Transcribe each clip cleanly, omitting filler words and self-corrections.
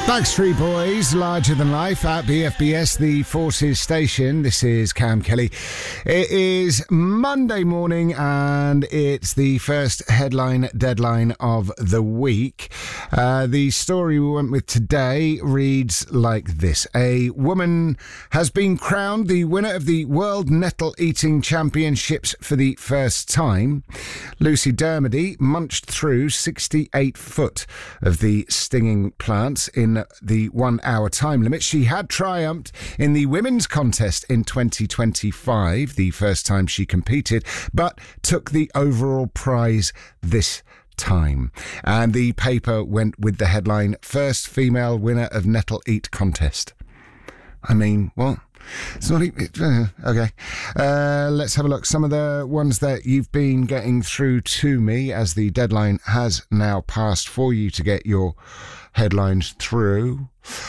Backstreet Boys, Larger Than Life at BFBS, the Forces Station. This is Cam Kelly. It is Monday morning and it's the first headline deadline of the week. The story we went with today reads like this. A woman has been crowned the winner of the World Nettle Eating Championships for the first time. Lucy Dermody munched through 68 foot of the stinging plants in the 1 hour time limit. She had triumphed in the women's contest in 2025, the first time she competed, but took the overall prize this time. And the paper went with the headline, First Female Winner of Nettle Eat Contest. I mean, what? It's not even... okay. Let's have a look. Some of the ones that you've been getting through to me as the deadline has now passed for you to get your headlines through.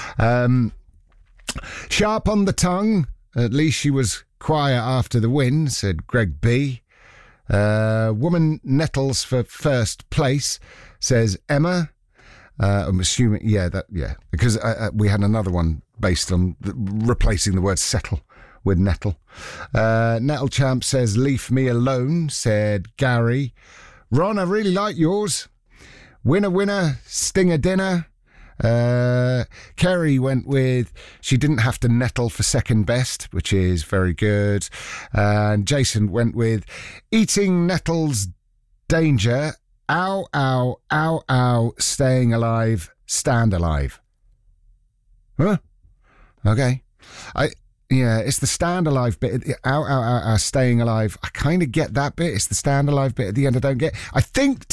Sharp on the tongue. At least she was quiet after the win, said Greg B. Woman nettles for first place, says Emma. I'm assuming, because we had another one based on replacing the word settle with nettle. Nettle Champ says, leave me alone, said Gary. Ron, I really like yours. Winner, winner, stinger dinner. Kerry went with, she didn't have to nettle for second best, which is very good. And Jason went with, eating nettles danger. Ow, ow, ow, ow, staying alive, stand alive. Huh? Okay. It's the stand alive bit. Ow, ow, ow, ow, staying alive. I kind of get that bit. It's the stand alive bit at the end I don't get. I think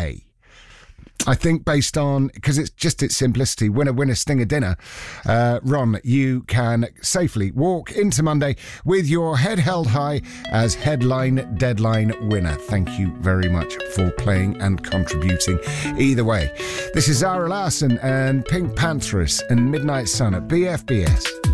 based on, because it's just its simplicity, winner, winner, stinger dinner, Ron, you can safely walk into Monday with your head held high as headline deadline winner. Thank you very much for playing and contributing either way. This is Zara Larsson and Pink Pantheress and Midnight Sun at BFBS.